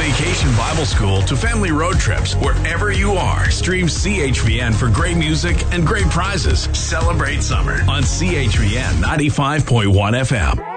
Vacation Bible School to family road trips, wherever you are, stream CHVN for great music and great prizes. Celebrate summer on CHVN 95.1 FM.